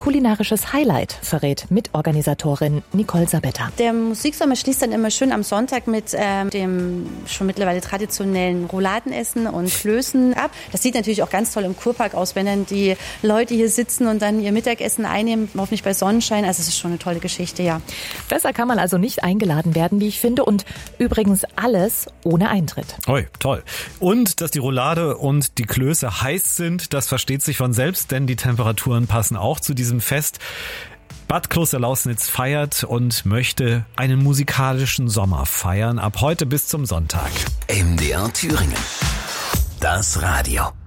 Kulinarisches Highlight verrät Mitorganisatorin Nicole Sabetta. Der Musiksommer schließt dann immer schön am Sonntag mit dem schon mittlerweile traditionellen Rouladenessen und Klößen ab. Das sieht natürlich auch ganz toll im Kurpark aus, wenn dann die Leute hier sitzen und dann ihr Mittagessen einnehmen, hoffentlich bei Sonnenschein. Also es ist schon eine tolle Geschichte, ja. Besser kann man also nicht eingeladen werden, wie ich finde. Und übrigens alles ohne Eintritt. Oi, toll. Und dass die Roulade und die Klöße heiß sind, das versteht sich von selbst, denn die Temperaturen passen auch zu diesem Fest. Bad Klosterlausnitz feiert und möchte einen musikalischen Sommer feiern. Ab heute bis zum Sonntag. MDR Thüringen. Das Radio.